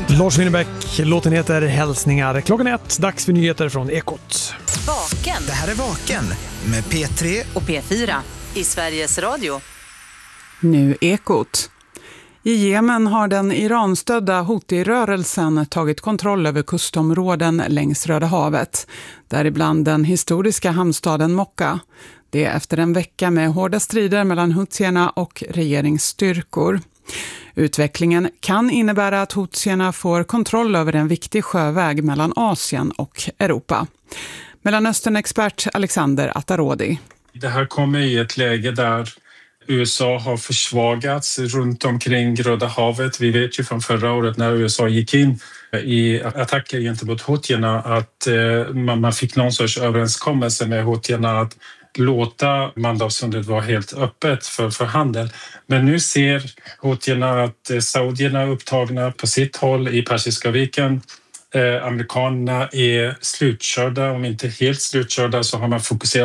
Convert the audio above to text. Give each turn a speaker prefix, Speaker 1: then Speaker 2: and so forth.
Speaker 1: Lars Winnerbäck, låten heter Hälsningar. Klockan 1, dags för nyheter från Ekot.
Speaker 2: Vaken.
Speaker 3: Det här är Vaken med P3
Speaker 2: och P4 i Sveriges Radio.
Speaker 4: Nu Ekot. I Jemen har den Iranstödda Houthi-rörelsen tagit kontroll över kustområden längs Röda havet, däribland den historiska hamnstaden Mokka. Det är efter en vecka med hårda strider mellan Houthierna och regeringsstyrkor. Utvecklingen kan innebära att Houthierna får kontroll över en viktig sjöväg mellan Asien och Europa. Mellanöstern-expert Alexander Atarodi.
Speaker 5: Det här kommer i ett läge där USA har försvagats runt omkring Röda havet. Vi vet ju från förra året när USA gick in i attacker gentemot Houthierna att man fick någon sorts överenskommelse med Houthierna att låta Mandelsundet vara helt öppet för handel. Men nu ser Houthierna att saudierna är upptagna på sitt håll i Persiska viken. Amerikanerna är slutkörda, om inte helt slutkörda så har man fokuserat